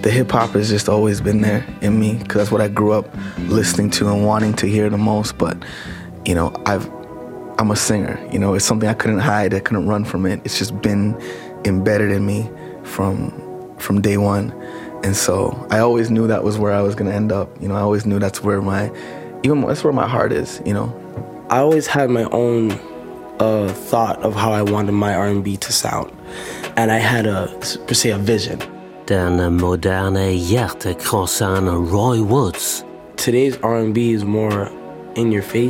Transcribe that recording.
the hip-hop has just always been there in me because that's what I grew up listening to and wanting to hear the most. But, you know, I'm a singer. You know, it's something I couldn't hide. I couldn't run from it. It's just been embedded in me from day one. And so I always knew that was where I was going to end up. You know, I always knew that's where that's where my heart is, you know. I always had my own thought of how I wanted my R&B to sound. And I had a vision. Den moderne hjärtekrossaren Roy Woods. Today's R&B is more in your face.